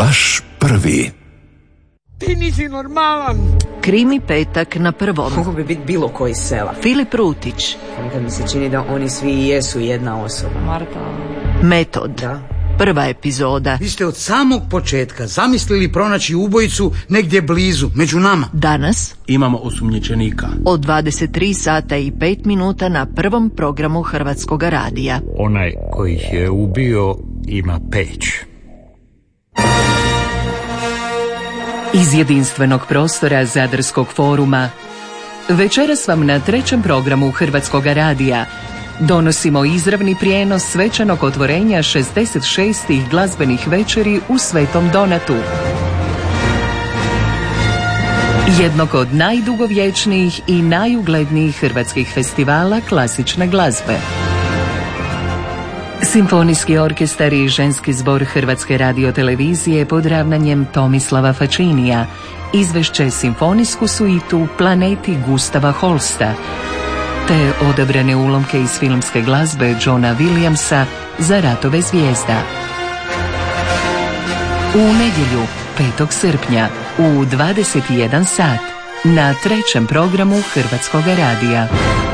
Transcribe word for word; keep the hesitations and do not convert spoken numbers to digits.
Vaš prvi. Ti nisi normalan. Krimi petak na prvom. Mogu bi biti bilo koji sela. Filip Rutić. Nekad mi se čini da oni svi jesu jedna osoba. Marta. Metod. Da. Prva epizoda. Vi ste od samog početka zamislili pronaći ubojicu negdje blizu, među nama. Danas imamo osumnjičenika. od dvadeset tri sata i pet minuta na prvom programu Hrvatskoga radija. Onaj koji ih je ubio ima peć. Iz jedinstvenog prostora Zadarskog foruma večeras vam na trećem programu Hrvatskoga radija donosimo izravni prijenos svečanog otvorenja šezdeset šestih glazbenih večeri u Svetom Donatu, jednog od najdugovječnijih i najuglednijih hrvatskih festivala klasične glazbe. Simfonijski orkestar i ženski zbor Hrvatske radiotelevizije pod ravnanjem Tomislava Fačinija izvešće simfonijsku suitu Planeti Gustava Holsta, te odabrane ulomke iz filmske glazbe Johna Williamsa za Ratove zvijezda. U nedjelju, petog srpnja, u dvadeset jedan sat, na trećem programu Hrvatskoga radija.